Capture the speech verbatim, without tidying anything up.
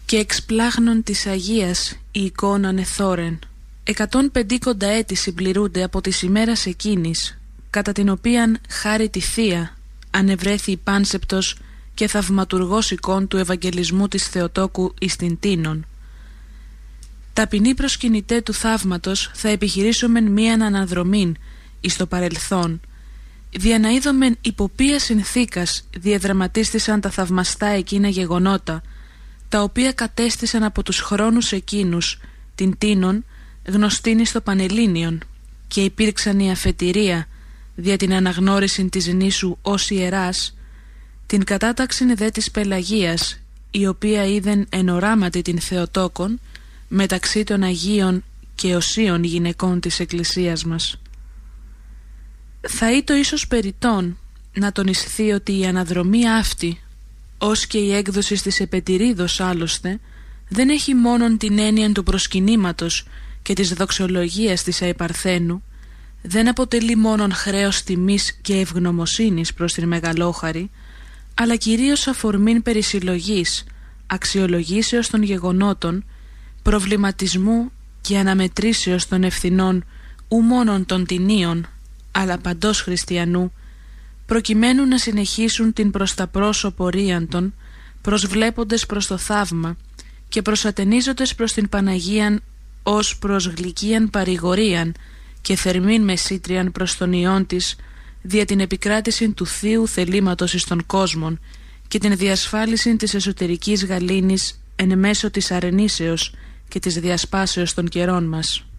και εξπλάγνων της Αγίας η εικόνα νεθόρεν. Εκατόν πεντήκοντα έτη συμπληρούνται από της ημέρας εκείνης, κατά την οποίαν χάρη τη Θεία ανεβρέθη η πάνσεπτος και θαυματουργός εικόν του Ευαγγελισμού της Θεοτόκου εις την Τίνον. Ταπεινή προσκυνητέ του θαύματος θα επιχειρήσομεν μίαν αναδρομήν εις το παρελθόν, δια να είδομεν υπό ποια συνθήκας διαδραματίστησαν τα θαυμαστά εκείνα γεγονότα, τα οποία κατέστησαν από τους χρόνους εκείνους την Τίνον γνωστήν στο Πανελλήνιον, και υπήρξαν η αφετηρία δια την αναγνώριση της νήσου ως ιεράς, την κατάταξην δε της Πελαγίας, η οποία είδεν εν οράματι την Θεοτόκον μεταξύ των Αγίων και οσίων γυναικών της Εκκλησίας μας. Θα είτο ίσως περιττόν να τονισθεί ότι η αναδρομή αυτή, ως και η έκδοση της επετηρίδος άλλωστε, δεν έχει μόνον την έννοια του προσκυνήματος και της δοξολογίας της Αϊπαρθένου, δεν αποτελεί μόνον χρέος τιμής και ευγνωμοσύνης προς την Μεγαλόχαρη, αλλά κυρίως αφορμήν περισυλλογής, αξιολογήσεως των γεγονότων, προβληματισμού και αναμετρήσεως των ευθυνών ου μόνον των τινίων, αλλά παντός χριστιανού, προκειμένου να συνεχίσουν την προς τα πρόσω πορείαν των, προσβλέποντες προς το θαύμα και προσατενίζοντες προς την Παναγίαν ως προς γλυκίαν παρηγορίαν και θερμήν μεσήτριαν προς τον Υιόν της, δια την επικράτηση του Θείου θελήματος εις των κόσμων και την διασφάλιση της εσωτερικής γαλήνης εν μέσω της αρενήσεως και της διασπάσεως των καιρών μας.